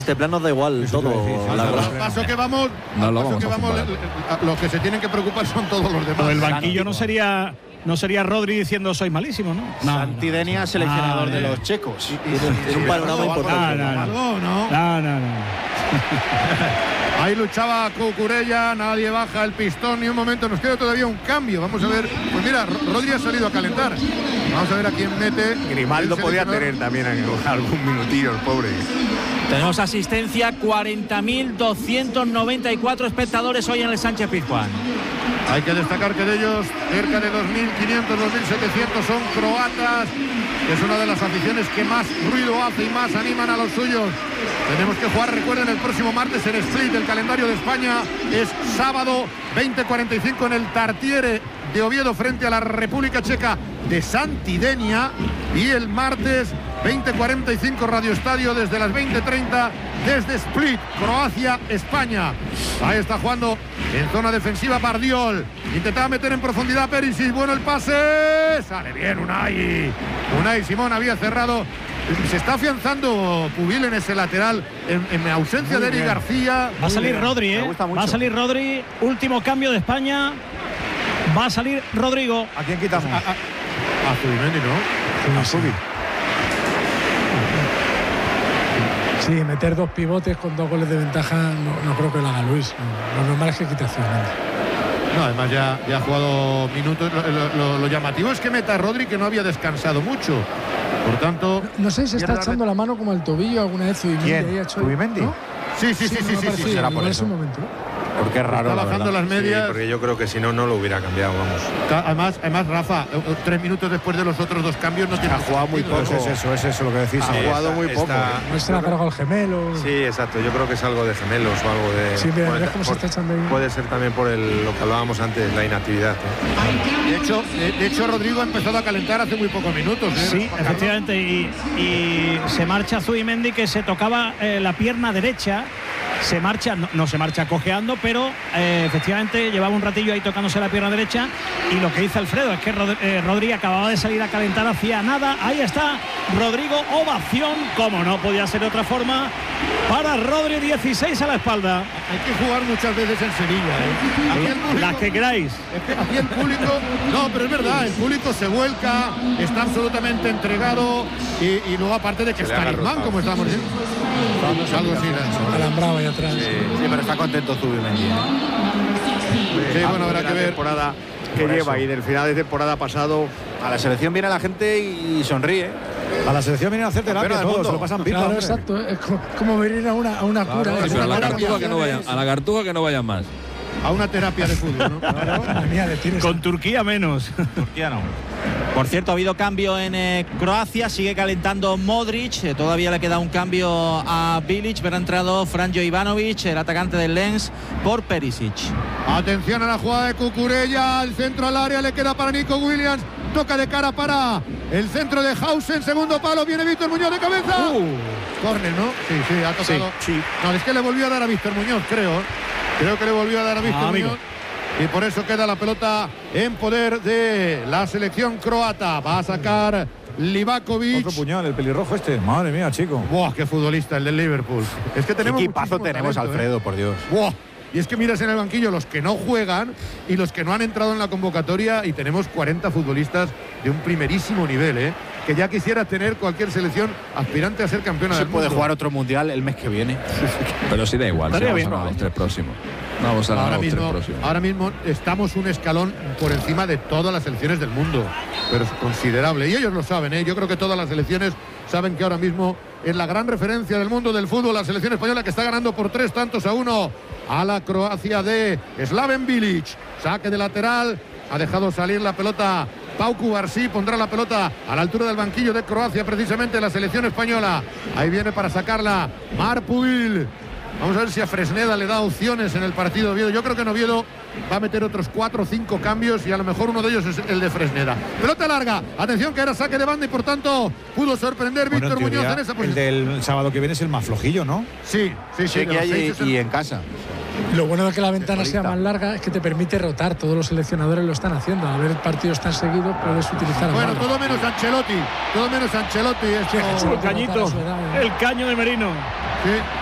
Este plano da igual todo. Al paso que vamos, los que se tienen que preocupar son todos los demás. Pero el banquillo no sería Rodri diciendo soy malísimo, ¿no? Santidenia, seleccionador de los checos. Es un panorama importante. No. Ahí luchaba Cucurella, nadie baja el pistón ni un momento. Nos queda todavía un cambio. Vamos a ver. Pues mira, Rodri ha salido a calentar. Vamos a ver a quién mete. Grimaldo podía tener también algún minutillo, el pobre. Tenemos asistencia, 40.294 espectadores hoy en el Sánchez Pizjuán. Hay que destacar que de ellos cerca de 2.500, 2.700 son croatas, que es una de las aficiones que más ruido hace y más animan a los suyos. Tenemos que jugar, recuerden, el próximo martes en Split. El calendario de España es sábado 20:45 en el Tartiere de Oviedo frente a la República Checa de Santidenia, y el martes 20:45 Radio Estadio desde las 20:30 desde Split, Croacia, España. Ahí está jugando en zona defensiva Bardiol. Intentaba meter en profundidad Perisic. Bueno el pase. Sale bien Unai Simón había cerrado. Se está afianzando Pubil en ese lateral en ausencia de Eric García. Va a salir Rodri, va a salir Rodri. Último cambio de España. Va a salir Rodrigo. ¿A quién quitamos? A Zubimendi, ¿no? A Zubi. Sí, meter dos pivotes con 2 goles de ventaja no creo que lo haga Luis. Lo normal es que quite a Zubimendi. No, además ya ha jugado minutos. Lo llamativo es que meta a Rodri, que no había descansado mucho. Por tanto, no sé si está echando la mano como al tobillo alguna vez Zubimendi. ¿Zubimendi? ¿No? Sí. Será por eso. Un momento. Porque es raro. Está bajando las medias. Sí, porque yo creo que si no lo hubiera cambiado, vamos. Además, Rafa, 3 minutos después de los otros 2 cambios no tiene. Ha jugado muy poco. Es eso lo que decís. Ha jugado muy poco. No se le ha cargado el gemelo. Sí, exacto. Yo creo que es algo de gemelos o algo de. Sí, mira, ¿ves cómo se está echando ahí? Puede ser también por lo que hablábamos antes, la inactividad. De hecho, Rodrigo ha empezado a calentar hace muy pocos minutos. Sí, efectivamente. Y se marcha Zubimendi, que se tocaba la pierna derecha. Se marcha, no se marcha cojeando, pero efectivamente llevaba un ratillo ahí tocándose la pierna derecha. Y lo que dice Alfredo es que Rodri acababa de salir a calentar hacía nada. Ahí está Rodrigo, ovación, como no podía ser de otra forma, para Rodri, 16 a la espalda. Hay que jugar muchas veces en Sevilla, Aquí el público, las que queráis. Es que aquí el público, no, pero es verdad, el público se vuelca, está absolutamente entregado, y luego aparte de que está Griezmann, como estamos diciendo. Algo así, alambrado ahí atrás. Sí, pero está contento Zubimendi. Sí, bueno, habrá que ver. Temporada que lleva y del final de temporada pasado. A la selección viene la gente y sonríe. A la selección vienen a hacer terapia todos, se lo pasan pipa. Claro, exacto. Es como venir a una cura. Sí, pero a la Cartuja que no vayan más. A una terapia de fútbol, ¿no? Con Turquía menos. Turquía no. Por cierto, ha habido cambio en Croacia, sigue calentando Modric, todavía le queda un cambio a Bilic, pero ha entrado Franjo Ivanovic, el atacante del Lens, por Perisic. Atención a la jugada de Cucurella, el centro al área, le queda para Nico Williams, toca de cara para el centro de Hausen, segundo palo, viene Víctor Muñoz de cabeza. Córner, ¿no? Sí, ha tocado. Sí. No, es que le volvió a dar a Víctor Muñoz, creo que le volvió a dar a Víctor Muñoz. Y por eso queda la pelota en poder de la selección croata. Va a sacar Livakovic. Otro puñal, el pelirrojo este. Madre mía, chico. ¡Buah, qué futbolista el del Liverpool! Es que tenemos ¿Qué equipazo tenemos, talento, Alfredo, por Dios? ¡Buah! Y es que miras en el banquillo los que no juegan y los que no han entrado en la convocatoria, y tenemos 40 futbolistas de un primerísimo nivel, que ya quisiera tener cualquier selección aspirante a ser campeona del mundo. Se puede jugar otro mundial el mes que viene. Pero sí da igual, si vamos a ganar los 3 próximos. Vamos a ganar los 3 próximos. Ahora mismo estamos un escalón por encima de todas las selecciones del mundo, pero es considerable. Y ellos lo saben, Yo creo que todas las selecciones saben que ahora mismo es la gran referencia del mundo del fútbol, la selección española, que está ganando por 3-1 a la Croacia de Slaven Bilic. Saque de lateral, ha dejado salir la pelota Pau Cubarsí, pondrá la pelota a la altura del banquillo de Croacia, precisamente la selección española. Ahí viene para sacarla Marc Pubil. Vamos a ver si a Fresneda le da opciones en el partido de Oviedo. Yo creo que en Oviedo va a meter otros 4 o 5 cambios, y a lo mejor uno de ellos es el de Fresneda. Pelota larga, atención, que era saque de banda, y por tanto pudo sorprender Víctor Muñoz en esa posición. El del sábado que viene es el más flojillo, ¿no? Sí, que hay y en casa. Lo bueno de que la ventana sea más larga es que te permite rotar. Todos los seleccionadores lo están haciendo. Al ver partidos tan seguidos puedes utilizar. Bueno, todo menos Ancelotti. El cañito, el caño de Merino. Sí.